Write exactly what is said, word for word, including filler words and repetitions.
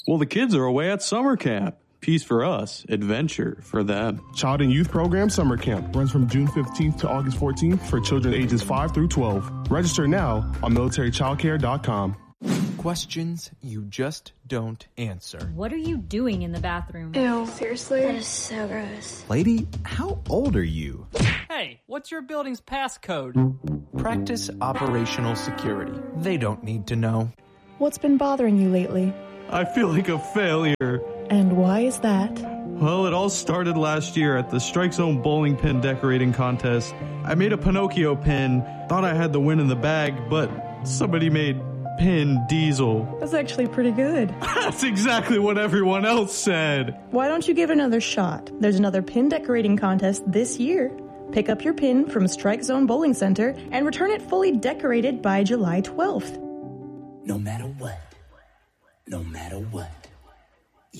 Well, the kids are away at summer camp. Peace for us, adventure for them. Child and Youth Program Summer Camp runs from June fifteenth to August fourteenth for children ages five through twelve. Register now on military child care dot com. Questions you just don't answer. What are you doing in the bathroom? Ew, seriously? That is so gross. Lady, how old are you? Hey, what's your building's passcode? Practice operational security. They don't need to know. What's been bothering you lately? I feel like a failure. And why is that? Well, it all started last year at the Strike Zone bowling pin decorating contest. I made a Pinocchio pin, thought I had the win in the bag, but somebody made Pin Diesel. That's actually pretty good. That's exactly what everyone else said. Why don't you give it another shot? There's another pin decorating contest this year. Pick up your pin from Strike Zone Bowling Center and return it fully decorated by July twelfth. No matter what. No matter what.